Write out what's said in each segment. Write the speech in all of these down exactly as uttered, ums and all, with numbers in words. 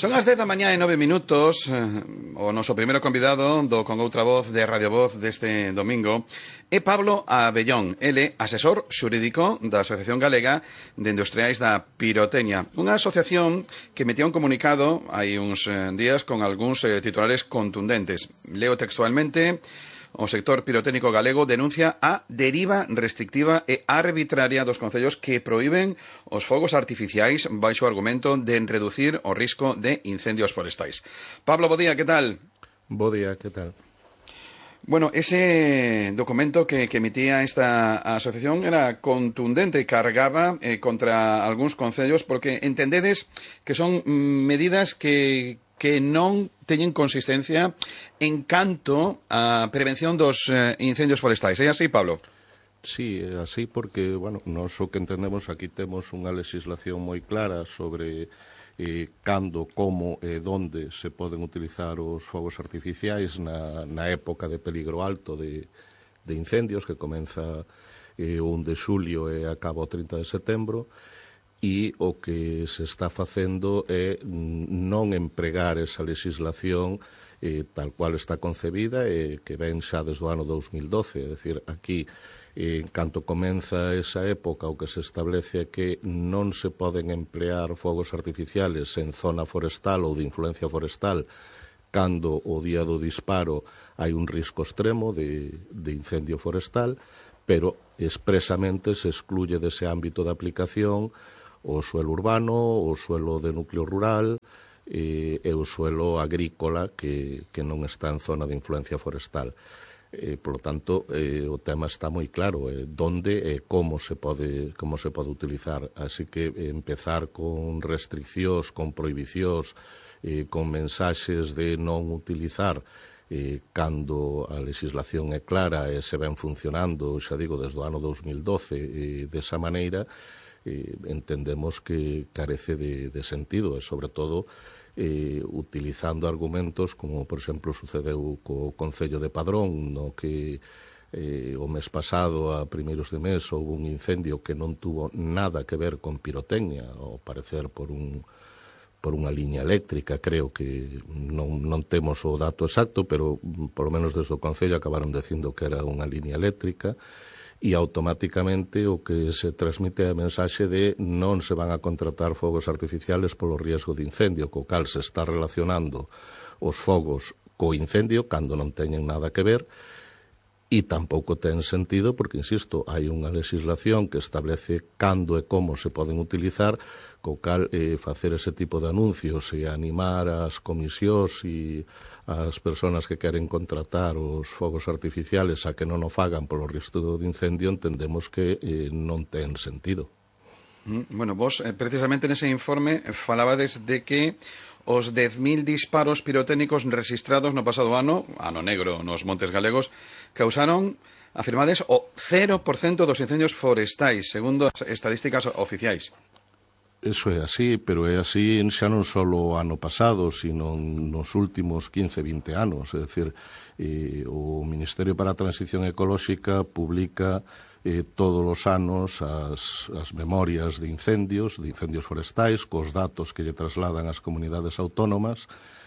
Son as dez da mañá e nove minutos. O noso primeiro convidado do Con Outra Voz de Radio Voz deste domingo é Pablo Abellón. Ele, asesor xurídico da Asociación Galega de Industriais da Pirotecnia, unha asociación que metía un comunicado hai uns días con algúns eh, titulares contundentes. Leo textualmente: o sector pirotécnico galego denuncia a deriva restrictiva e arbitraria dos concellos que proíben os fogos artificiais baixo o argumento de reducir o risco de incendios forestais. Pablo, bo día, que tal? Bo día, que tal? Bueno, ese documento que, que emitía esta asociación era contundente e cargaba eh, contra algúns concellos porque entendedes que son medidas que... que non teñen consistencia en canto a prevención dos eh, incendios forestais. É así, Pablo? Sí, é así porque, bueno, nós o que entendemos aquí temos unha legislación moi clara sobre eh, cando, como e donde se poden utilizar os fogos artificiais na, na época de peligro alto de, de incendios, que comeza eh, o un de xulio e acaba o trinta de setembro. E o que se está facendo é non empregar esa legislación eh, tal cual está concebida e que ven xa desde o ano dous mil doce. É dicir, aquí, eh, en canto comeza esa época, o que se establece é que non se poden emplear fogos artificiales en zona forestal ou de influencia forestal cando o día do disparo hai un risco extremo de, de incendio forestal, pero expresamente se excluye dese ámbito de aplicación o suelo urbano, o suelo de núcleo rural e, e o suelo agrícola que, que non está en zona de influencia forestal. Eh, por lo tanto, eh, o tema está moi claro, eh, donde e eh, como se pode como se pode utilizar. Así que eh, empezar con restriccións, con prohibicións, eh, con mensaxes de non utilizar eh, cando a legislación é clara e se ven funcionando, xa digo, desde o ano dous mil doce, eh, desa maneira, Eh, entendemos que carece de, de sentido e, sobre todo, eh, utilizando argumentos como, por exemplo, sucedeu co Concello de Padrón, no que eh, o mes pasado, a primeiros de mes, houve un incendio que non tuvo nada que ver con pirotecnia, ao parecer por un por unha liña eléctrica, creo que non, non temos o dato exacto, pero por lo menos desde o Concello acabaron dicindo que era unha liña eléctrica, e automáticamente o que se transmite é a mensaxe de non se van a contratar fogos artificiales polo riesgo de incendio, co cal se está relacionando os fogos co incendio cando non teñen nada que ver, e tampouco ten sentido porque, insisto, hai unha legislación que establece cando e como se poden utilizar, co cal eh, facer ese tipo de anuncios e animar as comisións e as persoas que queren contratar os fogos artificiales a que non o fagan polo risco de incendio, entendemos que eh, non ten sentido. Bueno, vos, eh, precisamente nese informe falabades de que os dez mil disparos pirotécnicos registrados no pasado ano, ano negro nos montes galegos, causaron, afirmades, o cero por cento dos incendios forestais, segundo as estadísticas oficiais. Eso é así, pero é así xa non só o ano pasado, sino nos últimos quince, vinte anos. É dicir, eh, o Ministerio para a Transición Ecolóxica publica eh, todos os anos as, as memorias de incendios, de incendios forestais, cos datos que lle trasladan as comunidades autónomas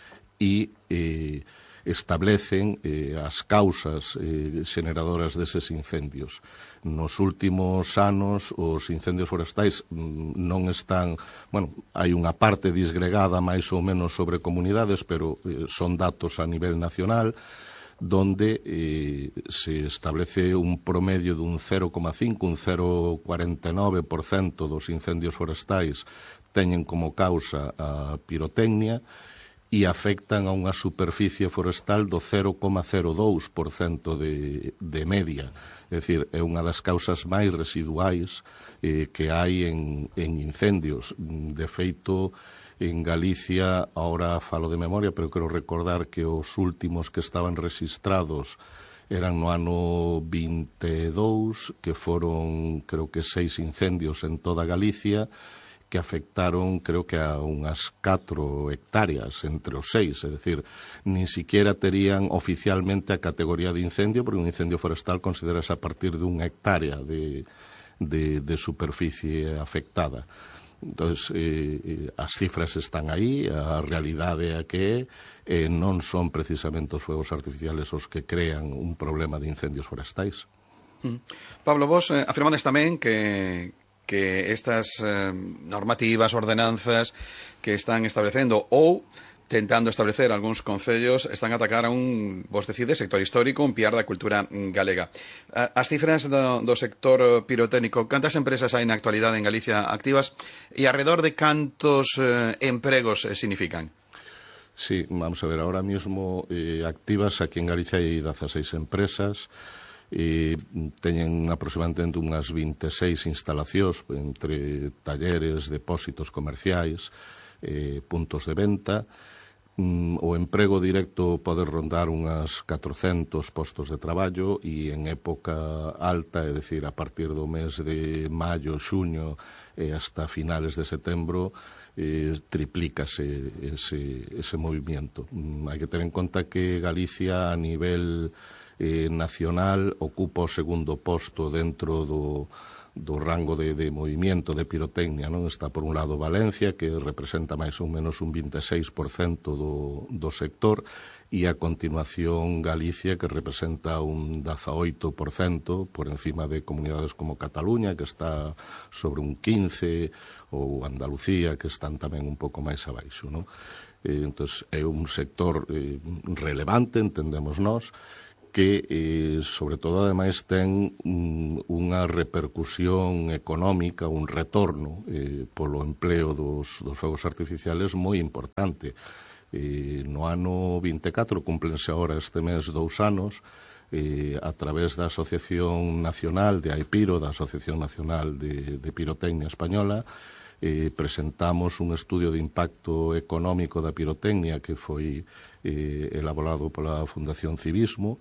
e eh, establecen eh, as causas eh, xeneradoras deses incendios. Nos últimos anos, os incendios forestais non están... Bueno, hai unha parte disgregada máis ou menos sobre comunidades, pero eh, son datos a nivel nacional, donde eh, se establece un promedio dun cero coma cinco, un cero coma cuarenta e nove por cento dos incendios forestais teñen como causa a pirotecnia e afectan a unha superficie forestal do cero coma cero dous por cento de, de media. É dicir, é unha das causas máis residuais eh, que hai en, en incendios. De feito, en Galicia, ahora falo de memoria, pero quero recordar que os últimos que estaban registrados eran no ano vinte e dous, que foron, creo que, seis incendios en toda Galicia, que afectaron, creo que, a unhas catro hectáreas entre os seis, é dicir, ni siquiera terían oficialmente a categoría de incendio, porque un incendio forestal considerase a partir de unha hectárea de, de, de superficie afectada. Entón, eh, as cifras están aí, a realidade é a que é, eh, non son precisamente os fogos artificiales os que crean un problema de incendios forestais. Mm. Pablo, vos eh, afirmades tamén que, que estas eh, normativas, ordenanzas que están establecendo ou tentando establecer algúns concellos están a atacar a un, vos decides, sector histórico, un piar da cultura galega. As cifras do, do sector pirotécnico, cantas empresas hai na actualidade en Galicia activas e alrededor de cantos eh, empregos eh, significan? Sí, vamos a ver, ahora mismo eh, activas aquí en Galicia hai dezaseis empresas, e teñen aproximadamente unhas veintiséis instalacións entre talleres, depósitos comerciais, eh, puntos de venta. Mm, o emprego directo pode rondar unhas catrocentos postos de traballo e en época alta, é dicir, a partir do mes de maio, xuño e hasta finales de setembro, eh, triplícase ese, ese movimiento. Mm, hai que ter en conta que Galicia a nivel eh, nacional ocupa o segundo posto dentro do do rango de, de movimiento de pirotecnia, non? Está por un lado Valencia, que representa máis ou menos un veintiséis por cento do, do sector, e a continuación Galicia, que representa un dezaoito por cento por encima de comunidades como Cataluña, que está sobre un quince por cento, ou Andalucía, que están tamén un pouco máis abaixo, non? Eh, entón, é un sector eh, relevante, entendemos nós, que, eh, sobre todo, ademais, ten un, unha repercusión económica, un retorno eh, polo empleo dos, dos fogos artificiales moi importante. Eh, no ano vinte e catro, cúmplense agora este mes dous anos, eh, a través da Asociación Nacional de AIPIRO, da Asociación Nacional de, de Pirotecnia Española, eh, presentamos un estudio de impacto económico da pirotecnia que foi eh, elaborado pola Fundación Civismo,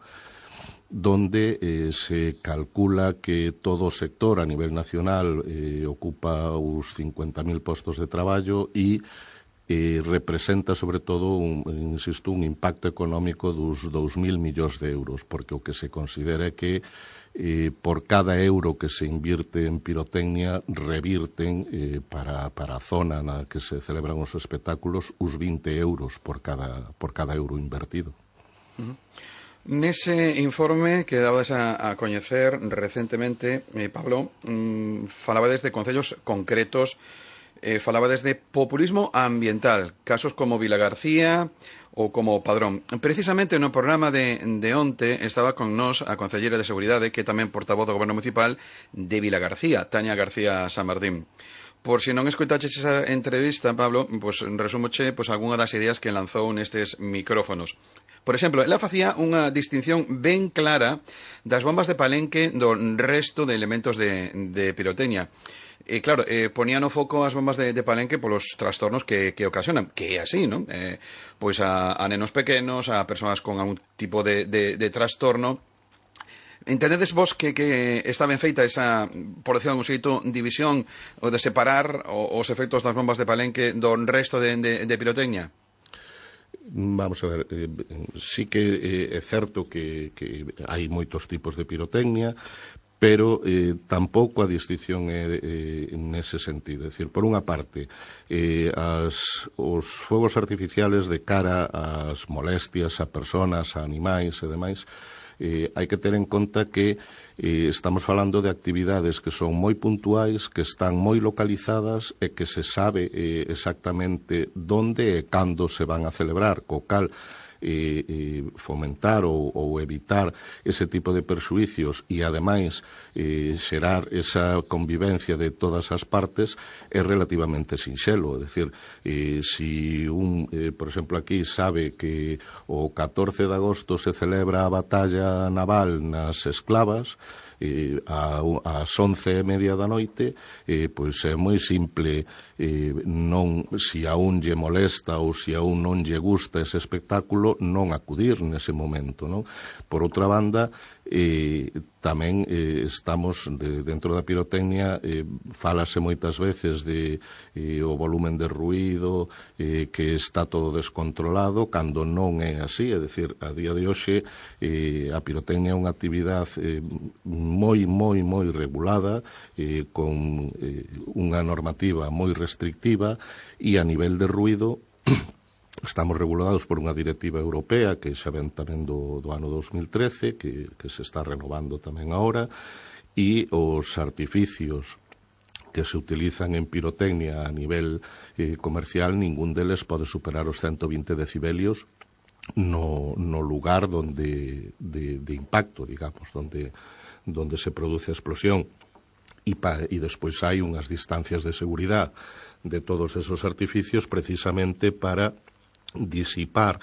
donde eh, se calcula que todo o sector a nivel nacional eh, ocupa uns cincuenta mil postos de traballo e eh, representa, sobre todo, un, insisto, un impacto económico dos dous mil millóns de euros, porque o que se considera é que eh, por cada euro que se invirte en pirotecnia revirten eh, para, para a zona na que se celebran os espectáculos uns vinte euros por cada, por cada euro invertido. Uh-huh. Nese informe que dabades a, a coñecer recentemente, eh, Pablo, mmm, falabades de concellos concretos, eh, falabades de populismo ambiental, casos como Vilagarcía ou como Padrón. Precisamente no programa de, de onte estaba con nós a concelleira de Seguridade, que é tamén portavoz do Goberno Municipal de Vilagarcía, Tania García Sanmartín. Por se non escoitaches esa entrevista, Pablo, pues, resúmoche pues, algunha das ideas que lanzou nestes micrófonos. Por exemplo, ela facía unha distinción ben clara das bombas de palenque do resto de elementos de, de pirotecnia. E claro, eh, ponía no foco as bombas de, de palenque polos trastornos que, que ocasionan, que é así, non? Eh, pois a, a nenos pequenos, a persoas con algún tipo de, de, de trastorno. Entendedes vos que, que está ben feita esa, por decirlo de algún xeito, división ou de separar os efectos das bombas de palenque do resto de, de, de pirotecnia? Vamos a ver, eh, sí que eh, é certo que, que hai moitos tipos de pirotecnia, pero eh, tampouco a distinción é eh, nese sentido. É dicir, por unha parte, eh, as, os fogos artificiales de cara ás molestias a persoas, a animais e demais, eh, hai que ter en conta que eh, estamos falando de actividades que son moi puntuais, que están moi localizadas e que se sabe eh, exactamente onde e cando se van a celebrar, co cal E, e fomentar ou, ou evitar ese tipo de perxuicios e, ademais, eh, xerar esa convivencia de todas as partes é relativamente sinxelo. É dicir, eh, si un, eh, por exemplo, aquí sabe que o catorce de agosto se celebra a batalla naval nas Esclavas, eh, a, ás once e media da noite, eh, pois é moi simple, eh, non, si a un lle molesta ou si a un non lle gusta ese espectáculo, non acudir nese momento, non? Por outra banda, E tamén eh, estamos de, dentro da pirotecnia, eh, fálase moitas veces de eh, o volumen de ruído, eh, que está todo descontrolado, cando non é así, é dicir, a día de hoxe eh, a pirotecnia é unha actividade eh, moi, moi, moi regulada, eh, con eh, unha normativa moi restrictiva, e a nivel de ruído estamos regulados por unha directiva europea que xa ven tamén do, do ano dos mil trece, que, que se está renovando tamén agora, e os artificios que se utilizan en pirotecnia a nivel eh, comercial, ningún deles pode superar os ciento vinte decibelios no, no lugar donde de, de impacto, digamos, donde, donde se produce a explosión. E, pa, e despois hai unhas distancias de seguridade de todos esos artificios precisamente para disipar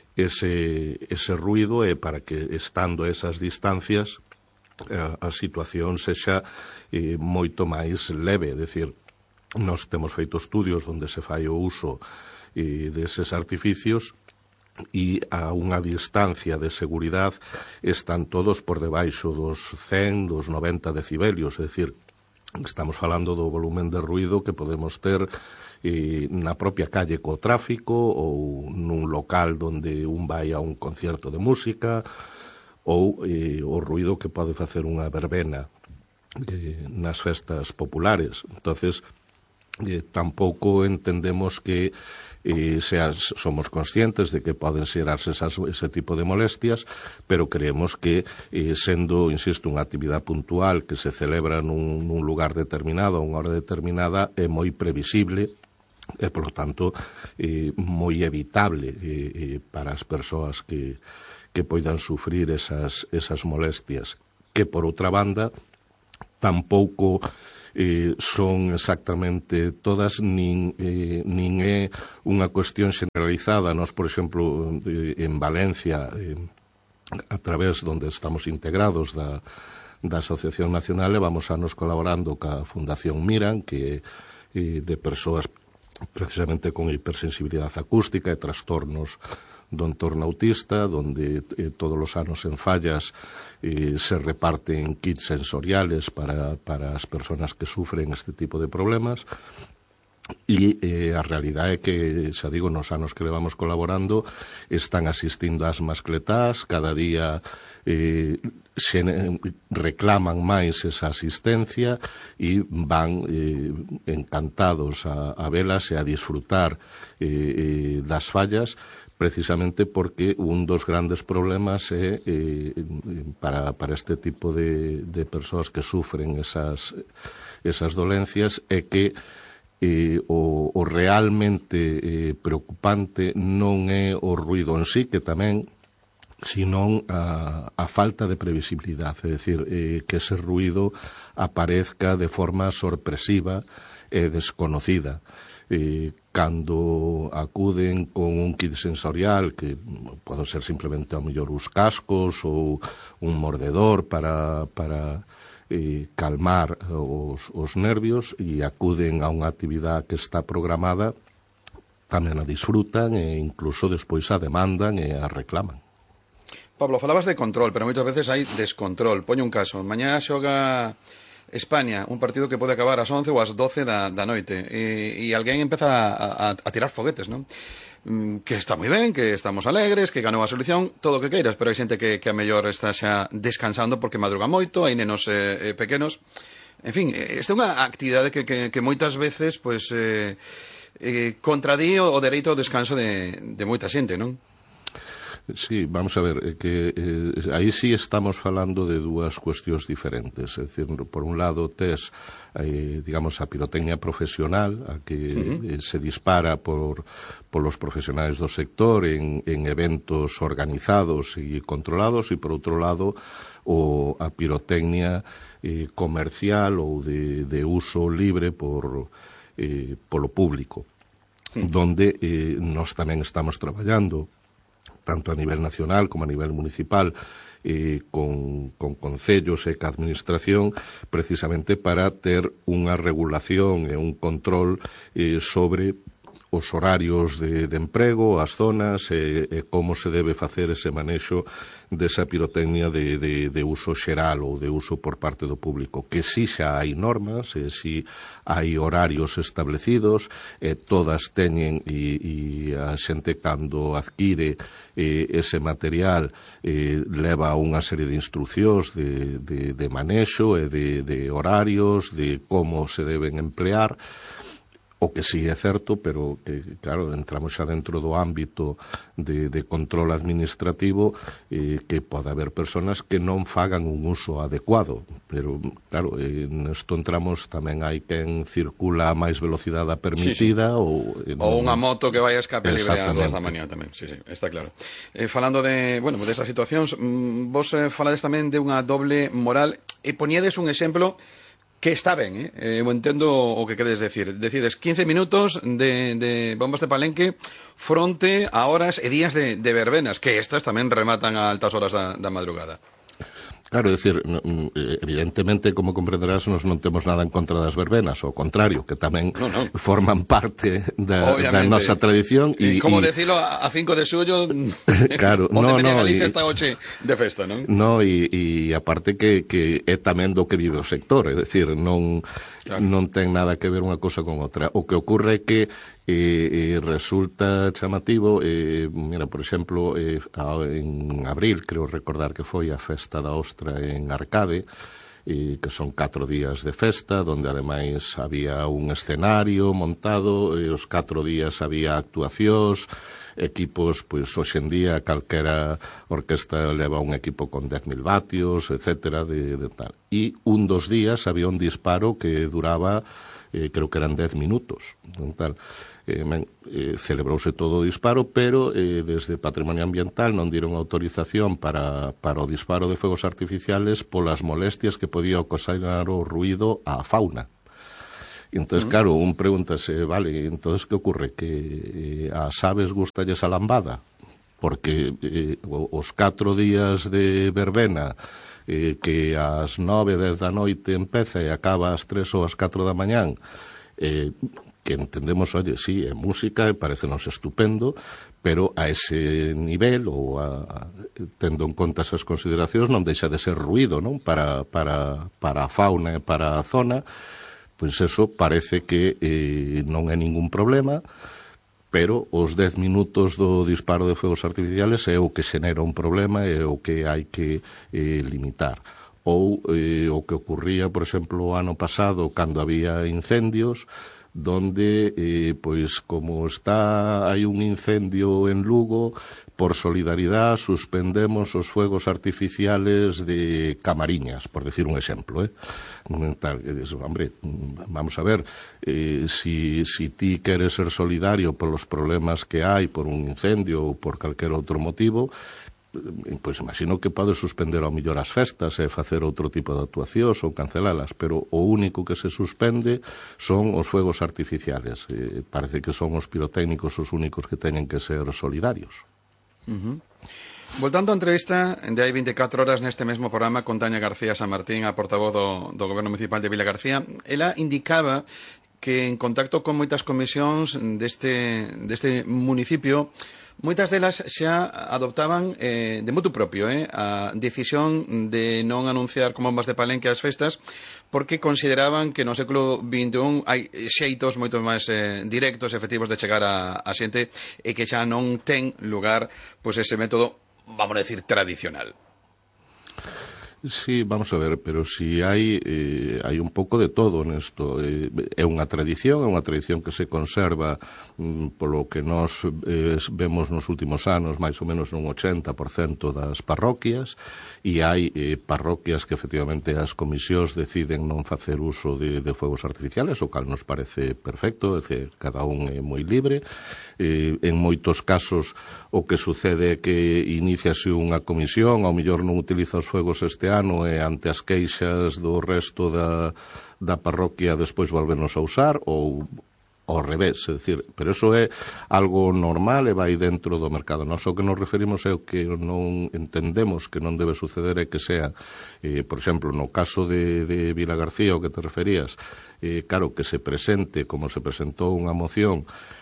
ese, ese ruido e para que, estando a esas distancias, a, a situación sexa eh, moito máis leve. É dicir, nós temos feito estudios onde se fai o uso eh, deses artificios e a unha distancia de seguridade están todos por debaixo dos cen, dos noventa decibelios, é dicir, estamos falando do volumen de ruido que podemos ter eh, na propia calle co tráfico ou nun local donde un vai a un concierto de música ou eh, o ruido que pode facer unha verbena eh, nas festas populares. Entonces, eh, tampouco entendemos que eh, seas, somos conscientes de que poden xerarse esas, ese tipo de molestias, pero creemos que, eh, sendo, insisto, unha actividade puntual que se celebra nun, nun lugar determinado a unha hora determinada, é moi previsible e, por lo tanto, eh, moi evitable eh, eh, para as persoas que, que poidan sufrir esas, esas molestias, que, por outra banda, tampouco eh, son exactamente todas, nin, eh, nin é unha cuestión generalizada. Nós, por exemplo, eh, en Valencia, eh, a través donde estamos integrados da, da Asociación Nacional, levamos anos colaborando ca Fundación Miran, que é eh, de persoas precisamente con hipersensibilidade acústica e trastornos do entorno autista, donde eh, todos os anos en Fallas eh, se reparten kits sensoriales para, para as persoas que sufren este tipo de problemas. E eh, a realidade é que, xa digo, nos anos que levamos colaborando, están asistindo ás mascletás, cada día eh, se reclaman máis esa asistencia e van eh, encantados a, a velas e a disfrutar eh, eh, das fallas, precisamente porque un dos grandes problemas é eh, para, para este tipo de, de persoas que sufren esas, esas dolencias é que Eh, o, o realmente eh, preocupante non é o ruido en sí, que tamén, senón a, a falta de previsibilidade, é dicir, eh, que ese ruido aparezca de forma sorpresiva e desconocida. Eh, cando acuden con un kit sensorial, que pode ser simplemente ao mellor uns cascos ou un mordedor para... para Eh, calmar os, os nervios, e acuden a unha actividade que está programada, tamén a disfrutan e incluso despois a demandan e a reclaman. Pablo, falabas de control, pero moitas veces hai descontrol. Poño un caso, mañá xoga España, un partido que pode acabar ás once ou ás doce da, da noite, e, e alguén empeza a, a, a tirar foguetes, non? Que está moi ben, que estamos alegres, que ganou a selección, todo o que queiras, pero hai xente que, que a mellor está xa descansando porque madruga moito, hai nenos eh, eh, pequenos. En fin, esta é unha actividade que, que, que moitas veces pues, eh, eh, contradí o, o dereito ao descanso de, de moita xente, non? Sí, vamos a ver, eh, que eh, aí sí estamos falando de dúas cuestións diferentes. É dicir, por un lado tes, eh, digamos, a pirotecnia profesional, a que uh-huh. eh, se dispara por, por los profesionales do sector en, en eventos organizados e controlados, e por outro lado o, a pirotecnia eh, comercial ou de, de uso libre por, eh, polo público, uh-huh. donde eh, nós tamén estamos traballando tanto a nivel nacional como a nivel municipal, eh, con, con concellos e ca administración, precisamente para ter unha regulación e un control eh, sobre os horarios de, de emprego, as zonas e, e como se debe facer ese manexo desa pirotecnia de, de, de uso xeral ou de uso por parte do público, que si xa hai normas, e si hai horarios establecidos, e todas teñen e, e a xente cando adquire e, ese material e, leva unha serie de instruccións de, de, de manexo e de, de horarios, de como se deben emplear. O que sí é certo, pero que, claro, entramos xa dentro do ámbito de, de control administrativo, eh, que pode haber personas que non fagan un uso adecuado. Pero, claro, eh, nesto entramos, tamén hai quen circula a máis velocidade permitida. Sí, sí. Ou, eh, ou unha moto que vai a escape libre ás dúas da mañá tamén. Sí, sí, está claro. Eh, falando de, bueno, desas situacións, vos eh, falades tamén de unha doble moral e poñedes un exemplo que está ben, eh? Eu entendo o que queres decir. Decides quince minutos de, de bombas de Palenque fronte a horas e días de, de verbenas, que estas tamén rematan a altas horas da, da madrugada. Claro, é dicir, evidentemente, como comprenderás, nos non temos nada en contra das verbenas, ao contrario, que tamén no, no. forman parte da, da nosa tradición. E, como y... decilo, a cinco de xullo, claro, no, no, Galicia está hoxe de festa, non? No, e, e aparte que, que é tamén do que vive o sector, é dicir, non, claro. non ten nada que ver unha cosa con outra. O que ocorre é que E, e resulta chamativo, e, mira, por exemplo, e, a, en abril, creo recordar que foi a festa da Ostra en Arcade, e, que son catro días de festa, donde ademais había un escenario montado, e os catro días había actuacións, equipos, pois, hoxendía, calquera orquesta leva un equipo con dez mil vatios, etcétera, de, de tal. E un dos días había un disparo que duraba, eh, creo que eran dez minutos, tal. Eh, men, eh, celebrouse todo o disparo, pero eh, desde Patrimonio Ambiental non dieron autorización para, para o disparo de fuegos artificiales polas molestias que podía ocasionar o ruído á fauna. E entón, claro, un pregúntase, vale, entón, que ocurre? Que eh, as aves gustalles a lambada? Porque eh, os catro días de verbena, eh, que ás nove, dez da noite empeza e acaba ás tres ou ás catro da mañán, eh, que entendemos, oye, sí, é música e parecenos estupendo, pero a ese nivel, ou a, a, tendo en conta esas consideracións, non deixa de ser ruído, non? Para, para, para a fauna e para a zona, pois eso parece que eh, non é ningún problema, pero os dez minutos do disparo de fuegos artificiales é o que xenera un problema e o que hai que eh, limitar. Ou eh, o que ocurría, por exemplo, o ano pasado, cando había incendios, donde, eh, pois, como está hai un incendio en Lugo, por solidaridade suspendemos os fuegos artificiales de Camariñas, por decir un exemplo, eh? Tal, hombre, vamos a ver, eh, si, si ti queres ser solidario polos problemas que hai por un incendio ou por calquer outro motivo, pois imagino que podes suspender ao mellor as festas e facer outro tipo de actuacións ou cancelalas, pero o único que se suspende son os fuegos artificiales. Eh, parece que son os pirotécnicos os únicos que teñen que ser solidarios. Uh-huh. Voltando á entrevista de hai veinticuatro horas neste mesmo programa con Tania García San Martín, a portavoz do, do Goberno Municipal de Vila García, ela indicaba que en contacto con moitas comisións deste, deste municipio, moitas delas xa adoptaban eh, de motu propio eh, a decisión de non anunciar como bombas de Palenque as festas, porque consideraban que no século vinte e un hai xeitos moito máis eh, directos e efectivos de chegar a, a xente, e que xa non ten lugar pois ese método, vamos a decir, tradicional. Sí, vamos a ver, pero si hai eh, hai un pouco de todo nesto. Eh, é unha tradición, é unha tradición que se conserva mm, polo que nós eh, vemos nos últimos anos, máis ou menos nun ochenta por cento das parroquias, e hai eh, parroquias que efectivamente as comisións deciden non facer uso de, de fuegos artificiales, o cal nos parece perfecto, é dicir, cada un é moi libre. Eh, en moitos casos o que sucede é que iniciase unha comisión, ao mellor non utiliza os fuegos este ano e ante as queixas do resto da, da parroquia despois volvenos a usar, ou ao revés, é dicir, pero eso é algo normal e vai dentro do mercado. Nós o que nos referimos é o que non entendemos que non debe suceder é que sea, eh, por exemplo, no caso de, de Vila García, o que te referías, eh, claro, que se presente, como se presentou unha moción,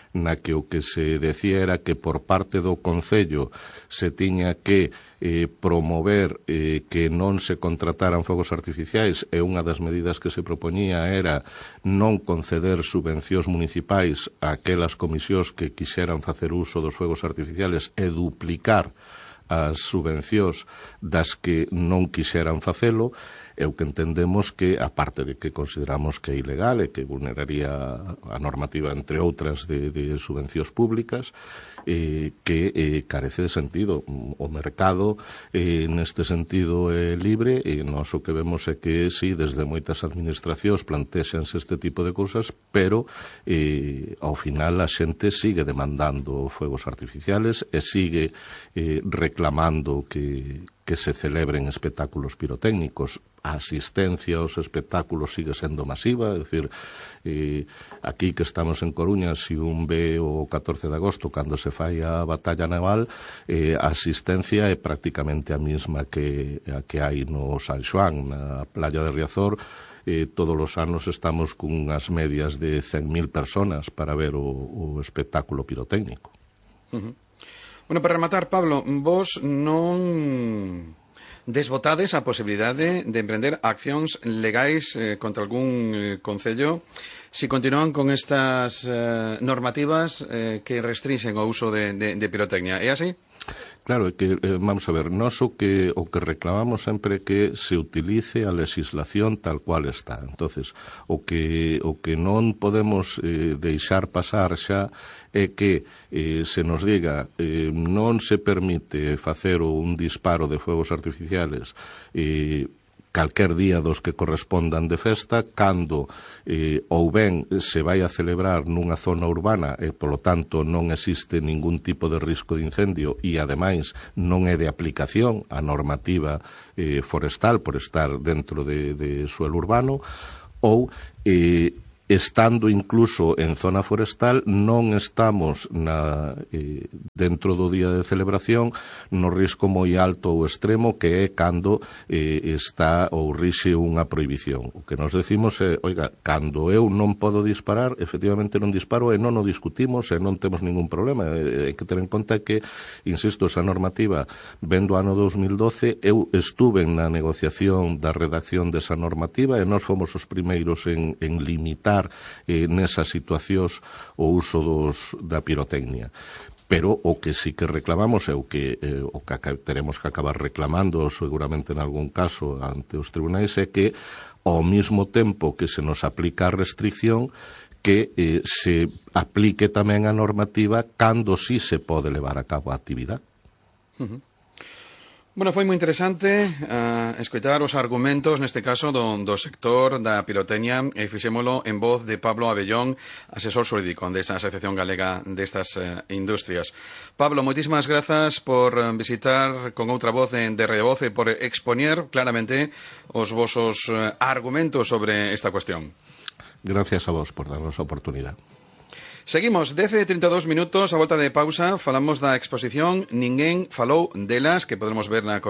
na que o que se decía era que por parte do Concello se tiña que eh, promover eh, que non se contrataran fogos artificiais, e unha das medidas que se propoñía era non conceder subvencións municipais a aquelas comisións que quixeran facer uso dos fogos artificiales e duplicar as subvencións das que non quixeran facelo. É o que entendemos que, aparte de que consideramos que é ilegal e que vulneraría a normativa, entre outras, de, de subvencións públicas, eh, que eh, carece de sentido. O mercado, eh, neste sentido, é libre, e nós o que vemos é que, sí, desde moitas administracións plantexanse este tipo de cousas, pero eh, ao final a xente sigue demandando fuegos artificiales e sigue eh, reclamando que que se celebren espectáculos pirotécnicos. A asistencia aos espectáculos sigue sendo masiva, é dicir, eh, aquí que estamos en Coruña, se un ve o catorce de agosto, cando se fai a batalla naval, eh, a asistencia é prácticamente a mesma que a que hai no San Xoán, na playa de Riazor. Eh, todos os anos estamos cunhas medias de cen mil personas para ver o, o espectáculo pirotécnico. Uh-huh. Bueno, para rematar, Pablo, vos non desbotades a posibilidade de emprender accións legais eh, contra algún eh, concello si continúan con estas eh, normativas eh, que restringen o uso de, de, de pirotecnia. É así? Claro, é que, eh, vamos a ver, nós o que, o que reclamamos sempre é que se utilice a legislación tal cual está. Entonces, o que, o que non podemos eh, deixar pasar xa é que eh, se nos diga eh, non se permite facer un disparo de fuegos artificiales eh, calquer día dos que correspondan de festa, cando eh, ou ben se vai a celebrar nunha zona urbana e, polo tanto, non existe ningún tipo de risco de incendio e, ademais, non é de aplicación a normativa eh, forestal por estar dentro de, de suelo urbano, ou eh, estando incluso en zona forestal, non estamos na, eh, dentro do día de celebración no risco moi alto ou extremo, que é cando eh, está ou rixe unha prohibición. O que nos decimos é, oiga, cando eu non podo disparar, efectivamente non disparo e non o discutimos e non temos ningún problema. Hai que ter en conta que, insisto, esa normativa ven do ano dos mil doce, eu estuve na negociación da redacción desa normativa e nós fomos os primeiros en, en limitar Eh, nesas situacións o uso dos, da pirotecnia. Pero o que sí que reclamamos é o que, eh, o que teremos que acabar reclamando seguramente en algún caso ante os tribunais, é que ao mesmo tempo que se nos aplica a restricción, que eh, se aplique tamén a normativa cando sí se pode levar a cabo a actividade. Uh-huh. Bueno, foi moi interesante uh, escoitar os argumentos, neste caso, do, do sector da pirotecnia, e fixémolo en voz de Pablo Abellón, asesor xurídico desa Asociación Galega destas uh, industrias. Pablo, moitísimas grazas por visitar con outra voz de, de Radio Voz e por expoñer claramente os vosos uh, argumentos sobre esta cuestión. Gracias a vos por darnos a oportunidade. Seguimos, dez e trinta e dous minutos, a volta de pausa, falamos da exposición Ninguén falou delas, que podremos ver na